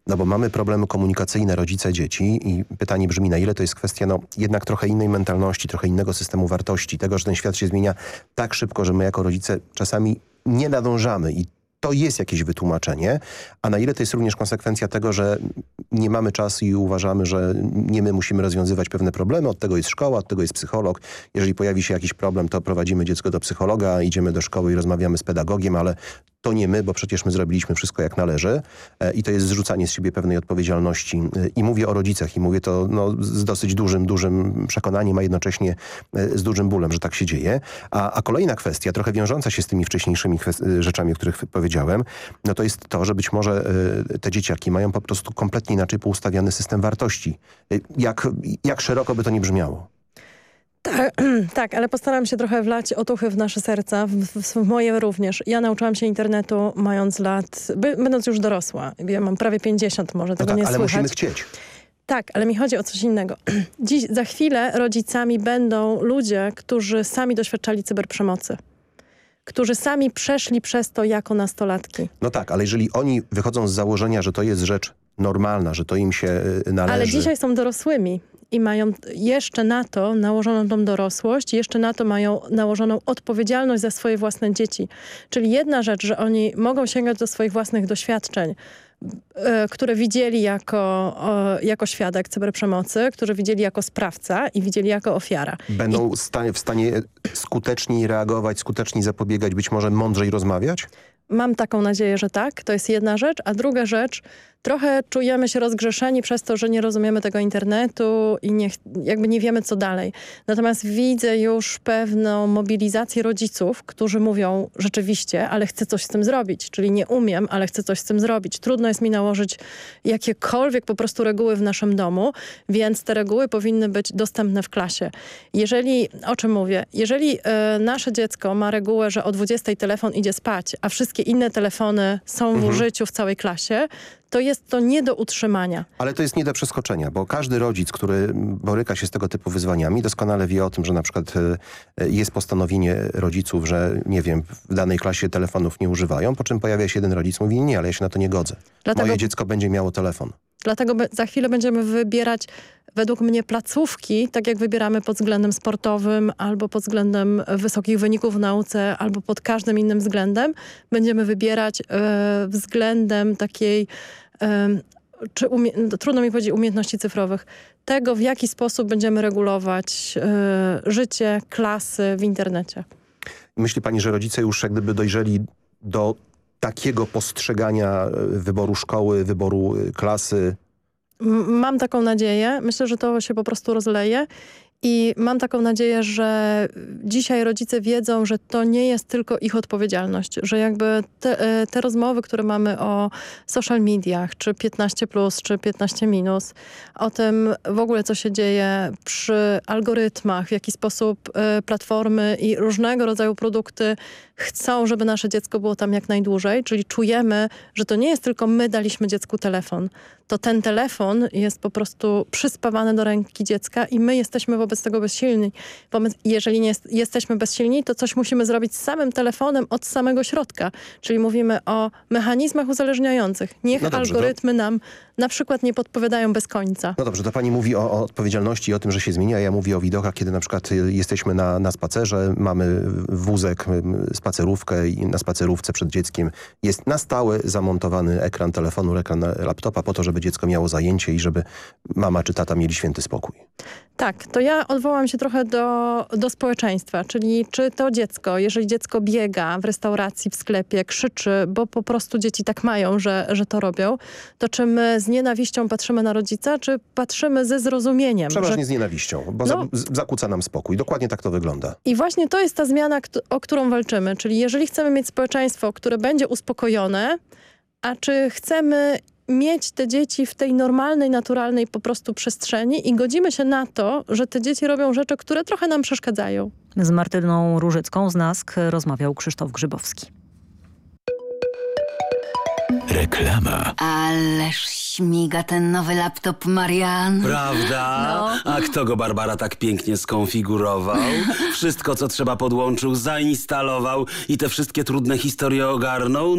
No bo mamy problemy komunikacyjne rodzice-dzieci i pytanie brzmi, na ile to jest kwestia jednak trochę innej mentalności, trochę innego systemu wartości, tego, że ten świat się zmienia tak szybko, że my jako rodzice czasami nie nadążamy i to jest jakieś wytłumaczenie, a na ile to jest również konsekwencja tego, że nie mamy czasu i uważamy, że nie my musimy rozwiązywać pewne problemy, od tego jest szkoła, od tego jest psycholog. Jeżeli pojawi się jakiś problem, to prowadzimy dziecko do psychologa, idziemy do szkoły i rozmawiamy z pedagogiem, ale to nie my, bo przecież my zrobiliśmy wszystko jak należy i to jest zrzucanie z siebie pewnej odpowiedzialności. I mówię o rodzicach i mówię to z dosyć dużym przekonaniem, a jednocześnie z dużym bólem, że tak się dzieje. A kolejna kwestia, trochę wiążąca się z tymi wcześniejszymi rzeczami, o których powiedziałem, no to jest to, że być może te dzieciaki mają po prostu kompletnie inaczej poustawiany system wartości. Jak szeroko by to nie brzmiało. Tak, ale postaram się trochę wlać otuchy w nasze serca, w moje również. Ja nauczyłam się internetu mając będąc już dorosła. Ja mam prawie 50, może tego nie ale słychać. musimy chcieć. Tak, ale mi chodzi o coś innego. Za chwilę rodzicami będą ludzie, którzy sami doświadczali cyberprzemocy. Którzy sami przeszli przez to jako nastolatki. No tak, ale jeżeli oni wychodzą z założenia, że to jest rzecz normalna, że to im się należy. Ale dzisiaj są dorosłymi i mają jeszcze na to nałożoną tą dorosłość, jeszcze na to mają nałożoną odpowiedzialność za swoje własne dzieci. Czyli jedna rzecz, że oni mogą sięgać do swoich własnych doświadczeń, które widzieli jako świadek cyberprzemocy, które widzieli jako sprawca i widzieli jako ofiara. Będą w stanie skuteczniej reagować, skuteczniej zapobiegać, być może mądrzej rozmawiać? Mam taką nadzieję, że tak. To jest jedna rzecz. A druga rzecz, trochę czujemy się rozgrzeszeni przez to, że nie rozumiemy tego internetu i jakby nie wiemy, co dalej. Natomiast widzę już pewną mobilizację rodziców, którzy mówią rzeczywiście, ale chcę coś z tym zrobić. Czyli nie umiem, ale chcę coś z tym zrobić. Trudno jest mi nałożyć jakiekolwiek po prostu reguły w naszym domu, więc te reguły powinny być dostępne w klasie. O czym mówię? Jeżeli nasze dziecko ma regułę, że o 20 telefon idzie spać, a wszystkie inne telefony są w użyciu w całej klasie, to jest to nie do utrzymania. Ale to jest nie do przeskoczenia, bo każdy rodzic, który boryka się z tego typu wyzwaniami, doskonale wie o tym, że na przykład jest postanowienie rodziców, że nie wiem, w danej klasie telefonów nie używają, po czym pojawia się jeden rodzic, mówi nie, ale ja się na to nie godzę. Moje dziecko będzie miało telefon. Dlatego za chwilę będziemy wybierać według mnie placówki, tak jak wybieramy pod względem sportowym albo pod względem wysokich wyników w nauce albo pod każdym innym względem. Będziemy wybierać względem takiej, trudno mi powiedzieć, umiejętności cyfrowych. Tego, w jaki sposób będziemy regulować życie, klasy w internecie. Myśli pani, że rodzice już jak gdyby dojrzeli do takiego postrzegania wyboru szkoły, wyboru klasy? Mam taką nadzieję. Myślę, że to się po prostu rozleje. I mam taką nadzieję, że dzisiaj rodzice wiedzą, że to nie jest tylko ich odpowiedzialność, że jakby te rozmowy, które mamy o social mediach, czy 15+, czy 15-, o tym w ogóle, co się dzieje przy algorytmach, w jaki sposób platformy i różnego rodzaju produkty chcą, żeby nasze dziecko było tam jak najdłużej, czyli czujemy, że to nie jest tylko my daliśmy dziecku telefon, to ten telefon jest po prostu przyspawany do ręki dziecka i my jesteśmy wobec tego bezsilni. Bo jeżeli nie jesteśmy bezsilni, to coś musimy zrobić z samym telefonem od samego środka. Czyli mówimy o mechanizmach uzależniających. Niech algorytmy nam na przykład nie podpowiadają bez końca. No dobrze, to pani mówi o odpowiedzialności i o tym, że się zmienia. Ja mówię o widokach, kiedy na przykład jesteśmy na spacerze, mamy wózek, spacerówkę i na spacerówce przed dzieckiem jest na stałe zamontowany ekran telefonu, ekran laptopa po to, żeby dziecko miało zajęcie i żeby mama czy tata mieli święty spokój. Tak, to ja odwołam się trochę do społeczeństwa, czyli czy to dziecko, jeżeli dziecko biega w restauracji, w sklepie, krzyczy, bo po prostu dzieci tak mają, że to robią, to czy my z nienawiścią patrzymy na rodzica, czy patrzymy ze zrozumieniem? Przeważnie z nienawiścią, bo zakłóca nam spokój. Dokładnie tak to wygląda. I właśnie to jest ta zmiana, o którą walczymy, czyli jeżeli chcemy mieć społeczeństwo, które będzie uspokojone, a czy chcemy mieć te dzieci w tej normalnej, naturalnej po prostu przestrzeni i godzimy się na to, że te dzieci robią rzeczy, które trochę nam przeszkadzają. Z Martyną Różycką z NASK rozmawiał Krzysztof Grzybowski. Reklama. Ależ śmiga ten nowy laptop, Marian. Prawda? No. A kto go, Barbara, tak pięknie skonfigurował? Wszystko, co trzeba, podłączył, zainstalował i te wszystkie trudne historie ogarnął?